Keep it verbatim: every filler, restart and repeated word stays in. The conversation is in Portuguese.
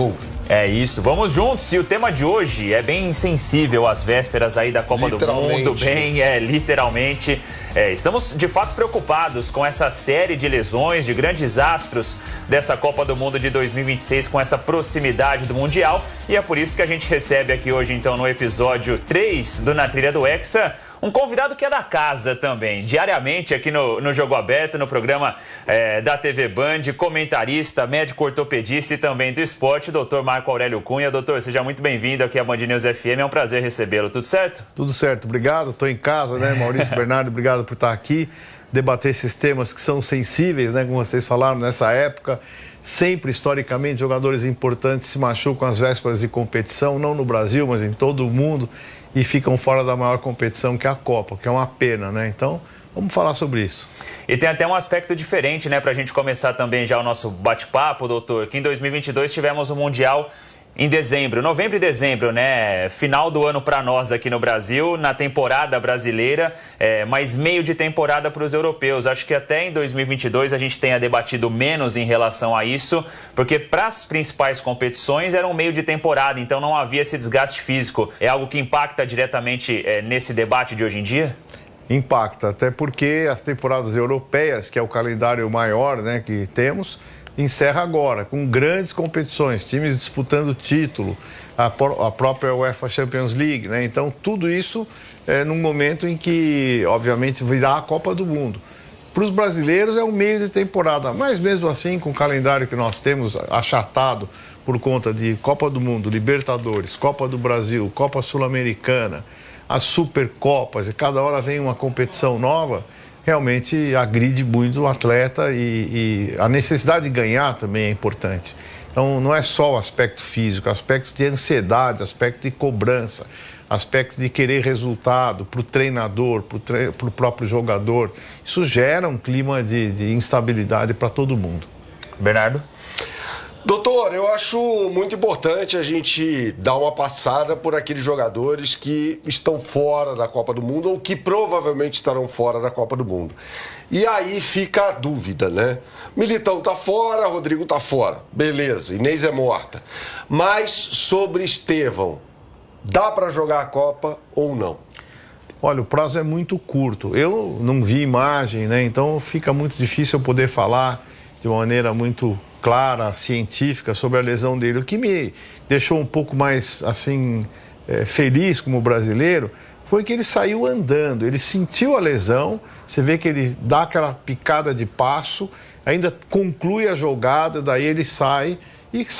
gol. É isso, vamos juntos. E o tema de hoje é bem sensível às vésperas aí da Copa do Mundo, bem, é, literalmente. É, estamos de fato preocupados com essa série de lesões, de grandes astros dessa Copa do Mundo de dois mil e vinte e seis, com essa proximidade do Mundial. E é por isso que a gente recebe aqui hoje, então, no episódio três do Na Trilha do Hexa, um convidado que é da casa também, diariamente aqui no, no Jogo Aberto, no programa é, da T V Band, comentarista, médico ortopedista e também do esporte, doutor Marco Aurélio Cunha. Doutor, seja muito bem-vindo aqui à Band News F M, é um prazer recebê-lo, tudo certo? Tudo certo, obrigado, estou em casa, né, Maurício Bernardo, obrigado por estar aqui, debater esses temas que são sensíveis, né, como vocês falaram, nessa época. Sempre, historicamente, jogadores importantes se machucam às vésperas de competição, não no Brasil, mas em todo o mundo, e ficam fora da maior competição, que é a Copa, que é uma pena, né? Então, vamos falar sobre isso. E tem até um aspecto diferente, né, para a gente começar também já o nosso bate-papo, doutor, que em dois mil e vinte e dois tivemos o Mundial em dezembro, novembro e dezembro, né? Final do ano para nós aqui no Brasil, na temporada brasileira, é, mas meio de temporada para os europeus. Acho que até em dois mil e vinte e dois a gente tenha debatido menos em relação a isso, porque para as principais competições era um meio de temporada, então não havia esse desgaste físico. É algo que impacta diretamente é, nesse debate de hoje em dia? Impacta, até porque as temporadas europeias, que é o calendário maior, né, que temos, encerra agora, com grandes competições, times disputando título, a, a própria UEFA Champions League, né? Então, tudo isso é num momento em que, obviamente, virá a Copa do Mundo. Para os brasileiros é um meio de temporada, mas mesmo assim, com o calendário que nós temos achatado por conta de Copa do Mundo, Libertadores, Copa do Brasil, Copa Sul-Americana, as Supercopas, e cada hora vem uma competição nova, realmente agride muito o atleta e, e a necessidade de ganhar também é importante. Então, não é só o aspecto físico, aspecto de ansiedade, aspecto de cobrança, aspecto de querer resultado para o treinador, para o tre- pro próprio jogador. Isso gera um clima de, de instabilidade para todo mundo. Bernardo? Doutor, eu acho muito importante a gente dar uma passada por aqueles jogadores que estão fora da Copa do Mundo ou que provavelmente estarão fora da Copa do Mundo. E aí fica a dúvida, né? Militão tá fora, Rodrigo tá fora. Beleza, Inês é morta. Mas sobre Estevão, dá para jogar a Copa ou não? Olha, o prazo é muito curto. Eu não vi imagem, né? Então fica muito difícil eu poder falar de uma maneira muito clara, científica, sobre a lesão dele. O que me deixou um pouco mais, assim, é, feliz como brasileiro foi que ele saiu andando, ele sentiu a lesão, você vê que ele dá aquela picada de passo, ainda conclui a jogada, daí ele sai e